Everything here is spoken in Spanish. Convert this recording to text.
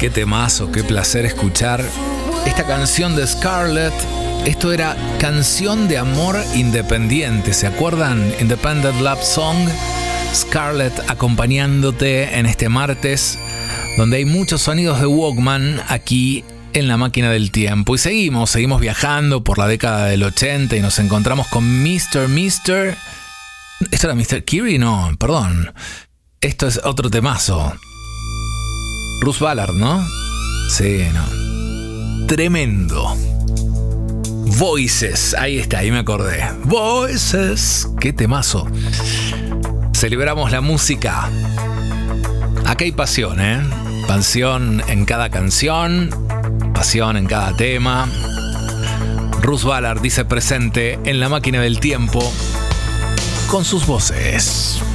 Qué temazo, qué placer escuchar esta canción de Scarlett. Esto era Canción de Amor Independiente. ¿Se acuerdan? Independent Love Song. Scarlett acompañándote en este martes, donde hay muchos sonidos de Walkman aquí en la máquina del tiempo. Y seguimos viajando por la década del 80 y nos encontramos con Mr. ¿Esto era Mr. Kiri? No, perdón. Esto es otro temazo. Russ Ballard, ¿no? Sí, no. Tremendo. Voices, ahí está, ahí me acordé. Voices, qué temazo. Celebramos la música. Acá hay pasión, ¿eh? Pasión en cada canción, pasión en cada tema. Russ Ballard dice presente en la máquina del tiempo con sus voces.